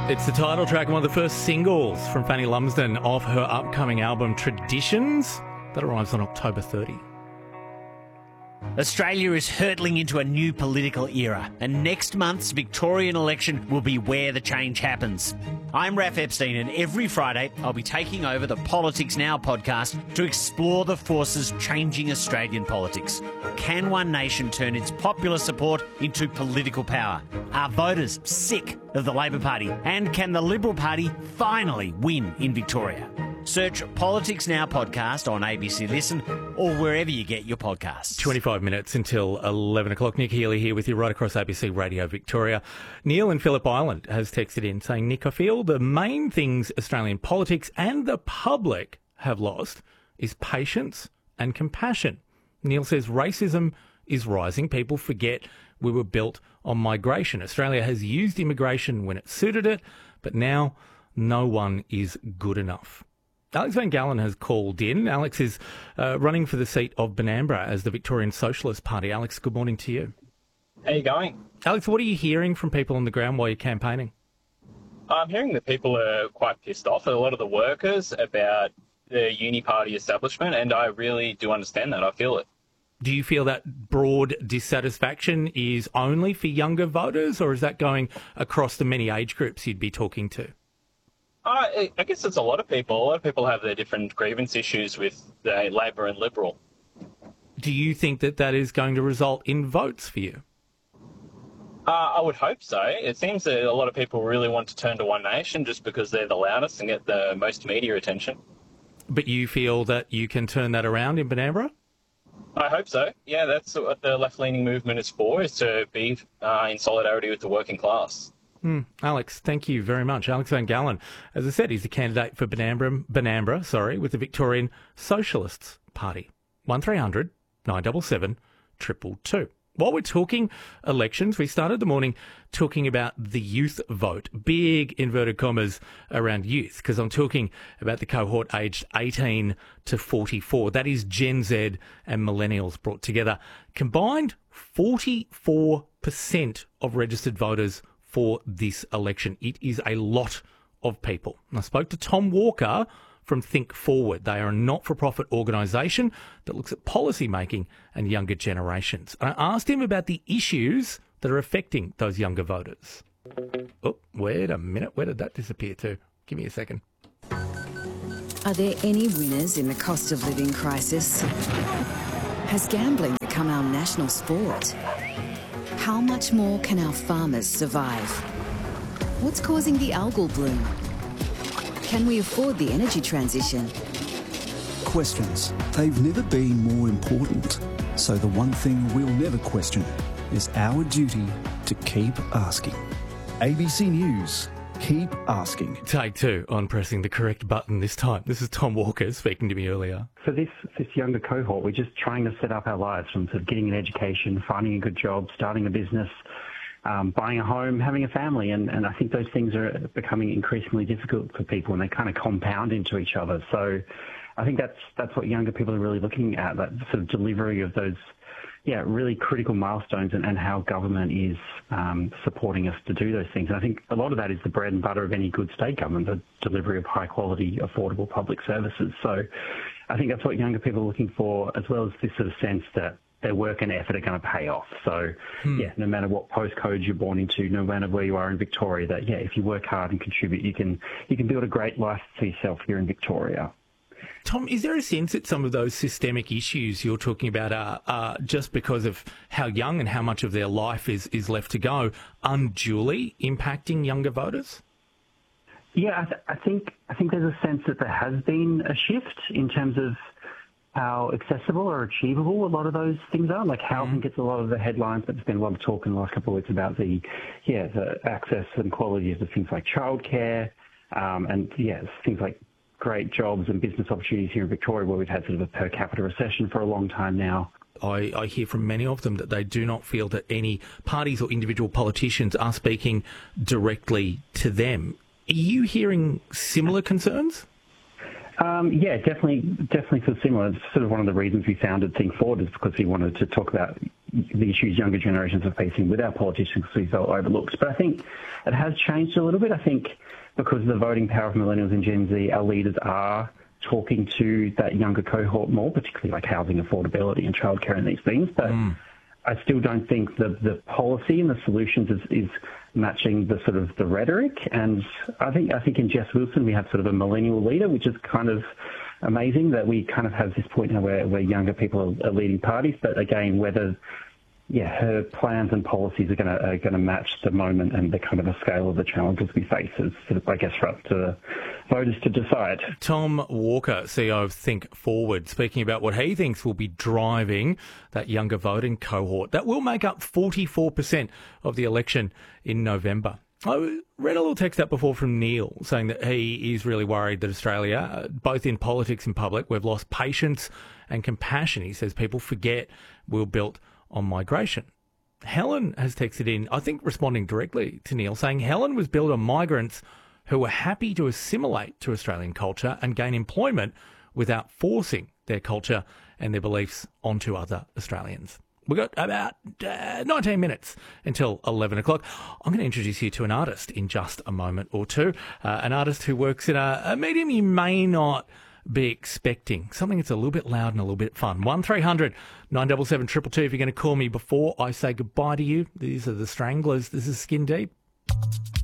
It's the title track and one of the first singles from Fanny Lumsden off her upcoming album Traditions. That arrives on October 30. Australia is hurtling into a new political era, and next month's Victorian election will be where the change happens. I'm Raph Epstein, and every Friday I'll be taking over the Politics Now podcast to explore the forces changing Australian politics. Can One Nation turn its popular support into political power? Are voters sick of the Labor Party? And can the Liberal Party finally win in Victoria? Search Politics Now podcast on ABC Listen or wherever you get your podcasts. 25 minutes until 11 o'clock. Nick Healy here with you right across ABC Radio Victoria. Neil in Phillip Island has texted in saying, Nick, I feel the main things Australian politics and the public have lost is patience and compassion. Neil says racism is rising. People forget we were built on migration. Australia has used immigration when it suited it, but now no one is good enough. Alex Van Gallen has called in. Alex is running for the seat of Benambra as the Victorian Socialist Party. Alex, good morning to you. How are you going? Alex, what are you hearing from people on the ground while you're campaigning? I'm hearing that people are quite pissed off, a lot of the workers, about the uni party establishment, and I really do understand that. I feel it. Do you feel that broad dissatisfaction is only for younger voters, or is that going across the many age groups you'd be talking to? I guess it's a lot of people. A lot of people have their different grievance issues with the Labor and Liberal. Do you think that that is going to result in votes for you? I would hope so. It seems that a lot of people really want to turn to One Nation just because they're the loudest and get the most media attention. But you feel that you can turn that around in Benambra? I hope so. Yeah, that's what the left-leaning movement is for, is to be in solidarity with the working class. Alex, thank you very much. Alex Van Gallen, as I said, he's the candidate for Benambra, with the Victorian Socialists Party. 1300 977 222. While we're talking elections, we started the morning talking about the youth vote, big inverted commas around youth, because I'm talking about the cohort aged 18 to 44. That is Gen Z and millennials brought together. Combined, 44% of registered voters for this election. It is a lot of people. And I spoke to Tom Walker from Think Forward. They are a not-for-profit organisation that looks at policy making and younger generations. And I asked him about the issues that are affecting those younger voters. Oh, wait a minute. Where did that disappear to? Give me a second. Are there any winners in the cost of living crisis? Has gambling become our national sport? How much more can our farmers survive? What's causing the algal bloom? Can we afford the energy transition? Questions. They've never been more important. So the one thing we'll never question is our duty to keep asking. ABC News. Keep asking. Take two on pressing the correct button this time. This is Tom Walker speaking to me earlier. For this younger cohort, we're just trying to set up our lives from sort of getting an education, finding a good job, starting a business, buying a home, having a family. And I think those things are becoming increasingly difficult for people, and they kind of compound into each other. So I think that's what younger people are really looking at, that sort of delivery of those really critical milestones and how government is supporting us to do those things. And I think a lot of that is the bread and butter of any good state government, the delivery of high quality, affordable public services. So I think that's what younger people are looking for, as well as this sort of sense that their work and effort are going to pay off. So, no matter what postcode you're born into, no matter where you are in Victoria, that, if you work hard and contribute, you can build a great life for yourself here in Victoria. Tom, is there a sense that some of those systemic issues you're talking about are just because of how young and how much of their life is left to go, unduly impacting younger voters? Yeah, I think there's a sense that there has been a shift in terms of how accessible or achievable a lot of those things are. Like housing gets a lot of the headlines, but there's been a lot of talk in the last couple of weeks about the access and quality of things like childcare, and things like great jobs and business opportunities here in Victoria, where we've had sort of a per capita recession for a long time now. I hear from many of them that they do not feel that any parties or individual politicians are speaking directly to them. Are you hearing similar concerns? Yeah, definitely sort of similar. It's sort of one of the reasons we founded Think Forward is because we wanted to talk about the issues younger generations are facing with our politicians because we felt overlooked. But I think it has changed a little bit. I think because of the voting power of millennials and Gen Z, our leaders are talking to that younger cohort more, particularly like housing affordability and childcare and these things. But I still don't think the policy and the solutions is matching the sort of the rhetoric. And I think in Jess Wilson we have sort of a millennial leader, which is kind of amazing that we kind of have this point now where younger people are leading parties. But again, whether her plans and policies are going to match the moment and the kind of the scale of the challenges we face is sort of, I guess, for us to voters to decide. Tom Walker, CEO of Think Forward, speaking about what he thinks will be driving that younger voting cohort that will make up 44% of the election in November. I read a little text out before from Neil saying that he is really worried that Australia, both in politics and public, we've lost patience and compassion. He says people forget we were built on migration. Helen has texted in, I think responding directly to Neil, saying Helen was built on migrants who were happy to assimilate to Australian culture and gain employment without forcing their culture and their beliefs onto other Australians. We've got about 19 minutes until 11 o'clock. I'm going to introduce you to an artist in just a moment or two, an artist who works in a medium you may not be expecting, something that's a little bit loud and a little bit fun. 1300 977 222 if you're going to call me before I say goodbye to you. These are the Stranglers. This is Skin Deep.